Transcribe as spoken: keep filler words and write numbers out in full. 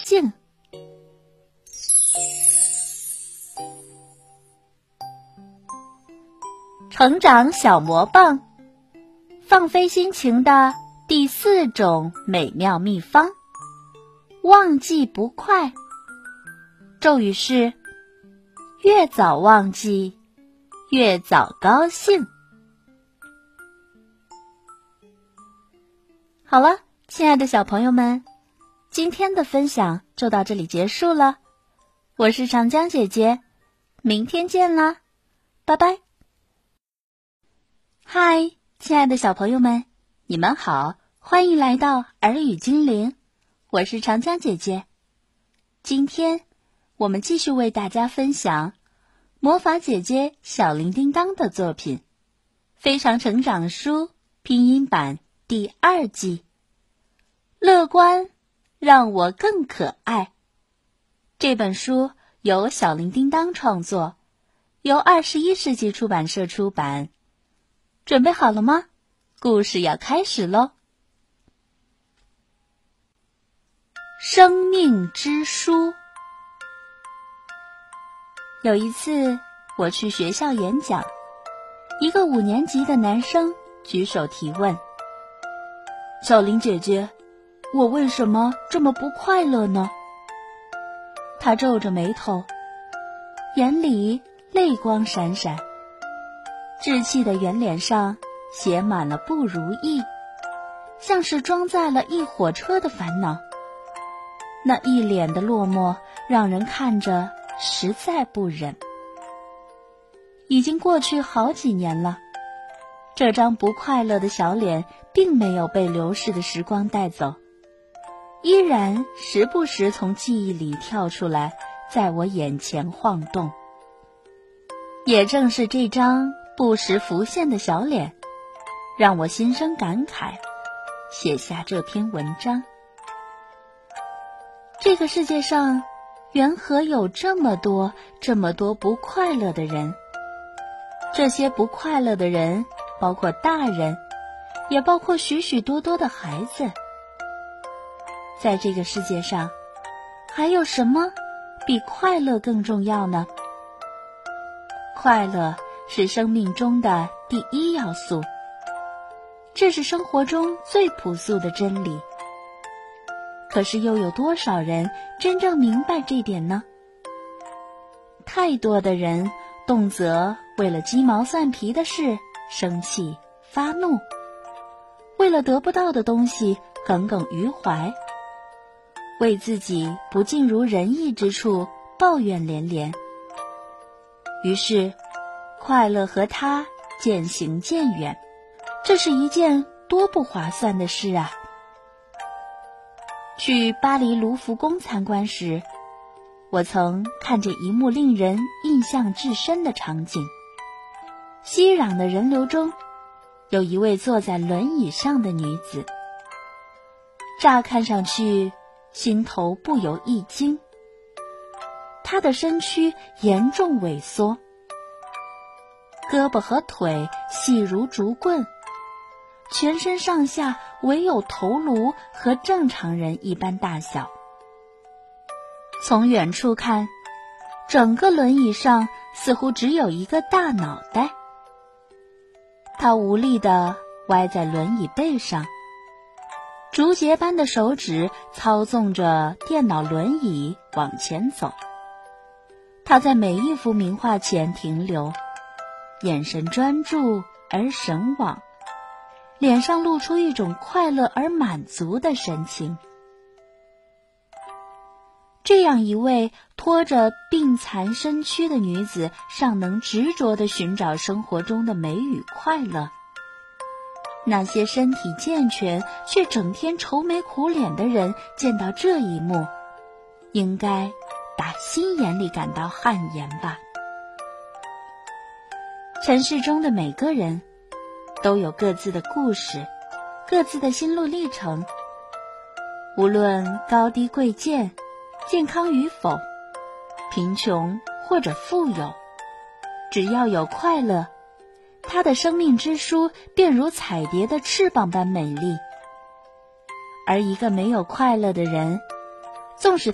境。成长小魔棒，放飞心情的第四种美妙秘方，忘记不快。咒语是：越早忘记，越早高兴。好了，亲爱的小朋友们，今天的分享就到这里结束了。我是长江姐姐，明天见啦，拜拜。嗨，亲爱的小朋友们，你们好，欢迎来到儿语精灵，我是长江姐姐。今天我们继续为大家分享魔法姐姐小铃叮当的作品《非常成长书》拼音版第二季。乐观让我更可爱。这本书由小铃叮当创作，由二十一世纪出版社出版。准备好了吗？故事要开始喽。生命之书。有一次我去学校演讲，一个五年级的男生举手提问：小铃姐姐，我为什么这么不快乐呢？他皱着眉头，眼里泪光闪闪，稚气的圆脸上写满了不如意，像是装载了一火车的烦恼。那一脸的落寞让人看着实在不忍。已经过去好几年了，这张不快乐的小脸并没有被流逝的时光带走，依然时不时从记忆里跳出来，在我眼前晃动。也正是这张不时浮现的小脸，让我心生感慨，写下这篇文章。这个世界上缘何有这么多这么多不快乐的人？这些不快乐的人包括大人，也包括许许多多的孩子。在这个世界上，还有什么比快乐更重要呢？快乐是生命中的第一要素，这是生活中最朴素的真理。可是又有多少人真正明白这点呢？太多的人动辄为了鸡毛蒜皮的事生气发怒，为了得不到的东西耿耿于怀，为自己不尽如人意之处抱怨连连。于是快乐和他渐行渐远，这是一件多不划算的事啊！去巴黎卢浮宫参观时，我曾看见一幕令人印象至深的场景。熙攘的人流中，有一位坐在轮椅上的女子。乍看上去，心头不由一惊。她的身躯严重萎缩，胳膊和腿细如竹棍，全身上下唯有头颅和正常人一般大小。从远处看，整个轮椅上似乎只有一个大脑袋。他无力地歪在轮椅背上，竹节般的手指操纵着电脑轮椅往前走。他在每一幅名画前停留，眼神专注而神往，脸上露出一种快乐而满足的神情。这样一位拖着病残身躯的女子，尚能执着地寻找生活中的美与快乐。那些身体健全却整天愁眉苦脸的人，见到这一幕，应该打心眼里感到汗颜吧。尘世中的每个人都有各自的故事，各自的心路历程。无论高低贵贱，健康与否，贫穷或者富有，只要有快乐，他的生命之书便如彩蝶的翅膀般美丽。而一个没有快乐的人，纵使